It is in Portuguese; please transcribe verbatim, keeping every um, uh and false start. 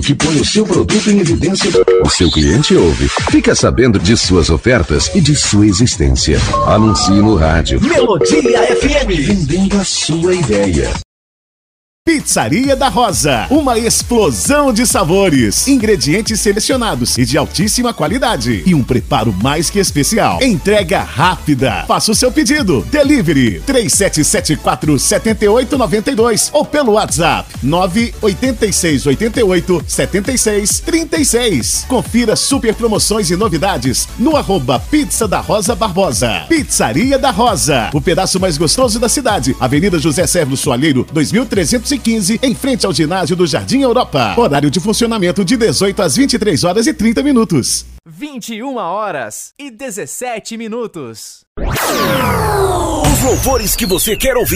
que põe o seu produto em evidência. O seu cliente ouve, fica sabendo de suas ofertas e de sua existência. Anuncie no rádio. Melodia F M. Vendendo a sua ideia. Pizzaria da Rosa, uma explosão de sabores, ingredientes selecionados e de altíssima qualidade e um preparo mais que especial. Entrega rápida. Faça o seu pedido. Delivery três sete sete quatro, sete oito nove dois ou pelo WhatsApp nove oito seis oito oito, sete seis três seis. Confira super promoções e novidades no arroba Pizza da Rosa Barbosa. Pizzaria da Rosa, o pedaço mais gostoso da cidade. Avenida José Servo Soalheiro, dois mil trezentos e quinze, em frente ao ginásio do Jardim Europa. Horário de funcionamento de dezoito às vinte e três horas e trinta minutos. vinte e uma horas e dezessete minutos. Os louvores que você quer ouvir.